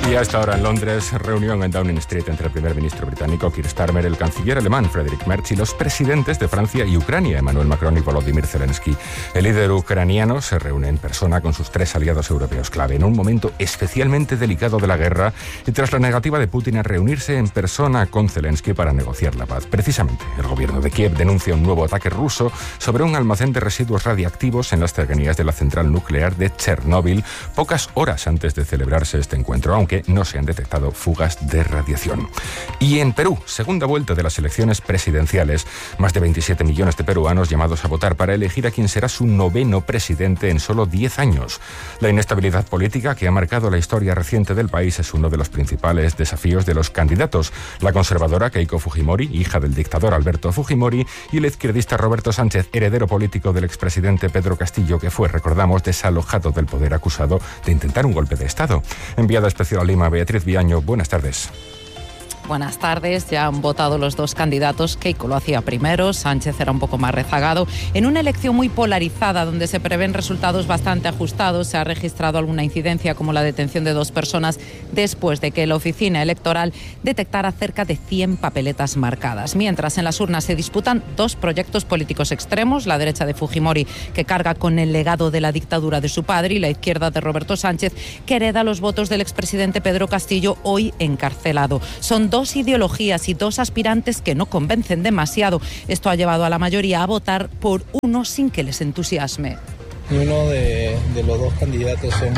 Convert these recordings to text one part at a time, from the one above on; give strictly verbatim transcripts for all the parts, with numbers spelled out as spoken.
Y a esta hora en Londres, reunión en Downing Street entre el primer ministro británico Keir Starmer, el canciller alemán Friedrich Merz y los presidentes de Francia y Ucrania, Emmanuel Macron y Volodymyr Zelensky. El líder ucraniano se reúne en persona con sus tres aliados europeos clave en un momento especialmente delicado de la guerra y tras la negativa de Putin a reunirse en persona con Zelensky para negociar la paz. Precisamente, el gobierno de Kiev denuncia un nuevo ataque ruso sobre un almacén de residuos radiactivos en las cercanías de la central nuclear de Chernóbil, pocas horas antes de celebrarse este encuentro, aunque no se han detectado fugas de radiación. Y en Perú, segunda vuelta de las elecciones presidenciales, más de veintisiete millones de peruanos llamados a votar para elegir a quien será su noveno presidente en solo diez años. La inestabilidad política que ha marcado la historia reciente del país es uno de los principales desafíos de los candidatos. La conservadora Keiko Fujimori, hija del dictador Alberto Fujimori, y el izquierdista Roberto Sánchez, heredero político del expresidente Pedro Castillo, que fue, recordamos, desalojado del poder acusado de intentar un golpe de Estado. Enviada especial a Lima, Beatriz Viaño, buenas tardes. Buenas tardes. Ya han votado los dos candidatos. Keiko lo hacía primero, Sánchez era un poco más rezagado. En una elección muy polarizada, donde se prevén resultados bastante ajustados, se ha registrado alguna incidencia, como la detención de dos personas después de que la oficina electoral detectara cerca de cien papeletas marcadas. Mientras, en las urnas se disputan dos proyectos políticos extremos: la derecha de Fujimori, que carga con el legado de la dictadura de su padre, y la izquierda de Roberto Sánchez, que hereda los votos del expresidente Pedro Castillo, hoy encarcelado. Son dos Dos ideologías y dos aspirantes que no convencen demasiado. Esto ha llevado a la mayoría a votar por uno sin que les entusiasme. Ni uno de, de los dos candidatos son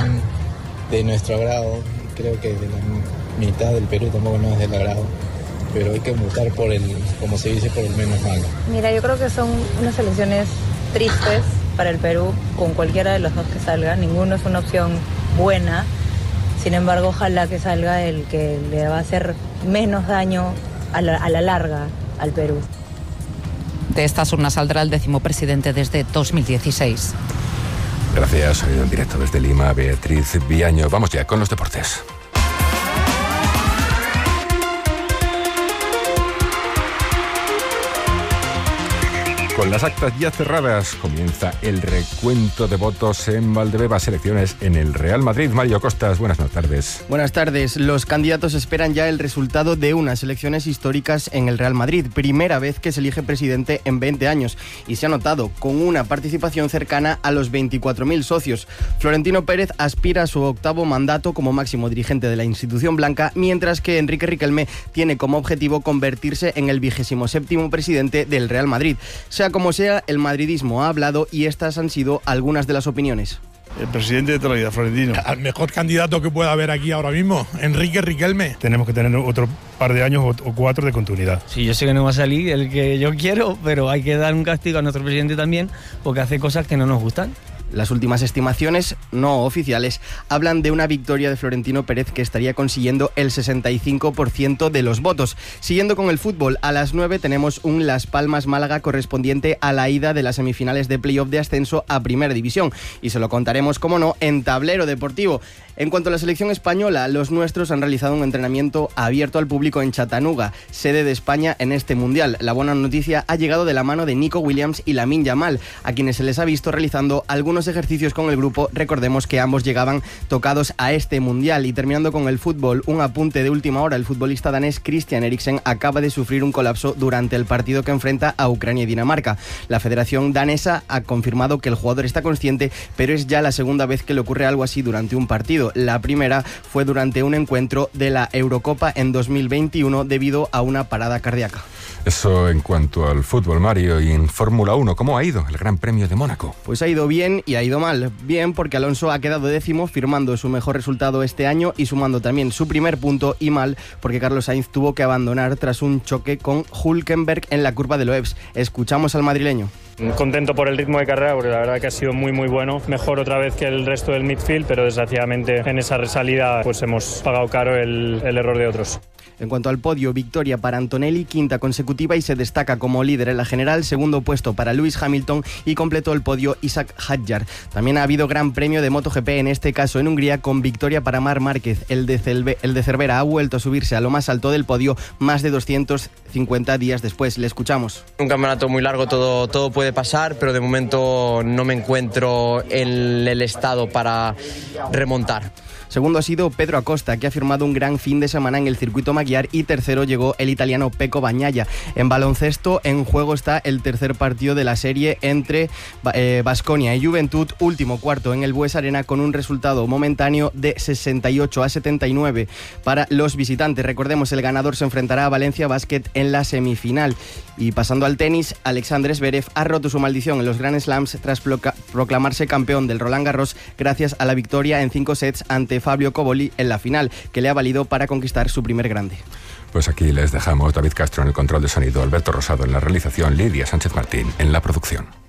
de nuestro agrado. Creo que de la mitad del Perú tampoco no es del agrado. Pero hay que votar por el, como se dice, por el menos malo. Mira, yo creo que son unas elecciones tristes para el Perú, con cualquiera de los dos que salga. Ninguno es una opción buena. Sin embargo, ojalá que salga el que le va a hacer menos daño a la, a la larga al Perú. De estas urnas saldrá el décimo presidente desde dos mil dieciséis. Gracias, en directo desde Lima, Beatriz Viaño. Vamos ya con los deportes. Con las actas ya cerradas, comienza el recuento de votos en Valdebebas, elecciones en el Real Madrid. Mario Costas, buenas tardes. Buenas tardes. Los candidatos esperan ya el resultado de unas elecciones históricas en el Real Madrid. Primera vez que se elige presidente en veinte años. Y se ha notado con una participación cercana a los veinticuatro mil socios. Florentino Pérez aspira a su octavo mandato como máximo dirigente de la institución blanca, mientras que Enrique Riquelme tiene como objetivo convertirse en el vigésimo séptimo presidente del Real Madrid. Sea como sea, el madridismo ha hablado y estas han sido algunas de las opiniones. El presidente de toda la vida, Florentino. Al mejor candidato que pueda haber aquí ahora mismo, Enrique Riquelme. Tenemos que tener otro par de años o cuatro de continuidad. Sí, yo sé que no va a salir el que yo quiero, pero hay que dar un castigo a nuestro presidente también, porque hace cosas que no nos gustan. Las últimas estimaciones, no oficiales, hablan de una victoria de Florentino Pérez que estaría consiguiendo el sesenta y cinco por ciento de los votos. Siguiendo con el fútbol, a las nueve tenemos un Las Palmas-Málaga correspondiente a la ida de las semifinales de playoff de ascenso a Primera División. Y se lo contaremos, como no, en Tablero Deportivo. En cuanto a la selección española, los nuestros han realizado un entrenamiento abierto al público en Chattanooga, sede de España en este Mundial. La buena noticia ha llegado de la mano de Nico Williams y Lamine Yamal, a quienes se les ha visto realizando algunos ejercicios con el grupo. Recordemos que ambos llegaban tocados a este Mundial. Y terminando con el fútbol, un apunte de última hora: el futbolista danés Christian Eriksen acaba de sufrir un colapso durante el partido que enfrenta a Ucrania y Dinamarca. La Federación Danesa ha confirmado que el jugador está consciente, pero es ya la segunda vez que le ocurre algo así durante un partido. La primera fue durante un encuentro de la Eurocopa en dos mil veintiuno debido a una parada cardíaca. Eso en cuanto al fútbol, Mario. Y en Fórmula uno, ¿cómo ha ido el Gran Premio de Mónaco? Pues ha ido bien y ha ido mal. Bien porque Alonso ha quedado décimo, firmando su mejor resultado este año y sumando también su primer punto, y mal porque Carlos Sainz tuvo que abandonar tras un choque con Hülkenberg en la curva de Loebs. Escuchamos al madrileño. Contento por el ritmo de carrera, porque la verdad que ha sido muy muy bueno. Mejor otra vez que el resto del midfield, pero desgraciadamente en esa resalida pues hemos pagado caro el, el error de otros. En cuanto al podio, victoria para Antonelli, quinta consecutiva y se destaca como líder en la general, segundo puesto para Lewis Hamilton y completó el podio Isaac Hadjar. También ha habido gran premio de MotoGP, en este caso en Hungría, con victoria para Marc Márquez. El de, Celve, el de Cervera ha vuelto a subirse a lo más alto del podio más de doscientos cincuenta días después. Le escuchamos. Un campeonato muy largo, todo, todo puede pasar, pero de momento no me encuentro en el estado para remontar. Segundo ha sido Pedro Acosta, que ha firmado un gran fin de semana en el circuito Magyar, y tercero llegó el italiano Pecco Bagnaia. En baloncesto, en juego está el tercer partido de la serie entre Baskonia eh, y Juventud, último cuarto en el Bues Arena, con un resultado momentáneo de sesenta y ocho a setenta y nueve para los visitantes. Recordemos, el ganador se enfrentará a Valencia Basket en la semifinal. Y pasando al tenis, Alexander Zverev ha roto su maldición en los Grand Slams tras proclamarse campeón del Roland Garros gracias a la victoria en cinco sets ante Fabio Coboli en la final, que le ha valido para conquistar su primer grande. Pues aquí les dejamos. David Castro en el control de sonido, Alberto Rosado en la realización, Lidia Sánchez Martín en la producción.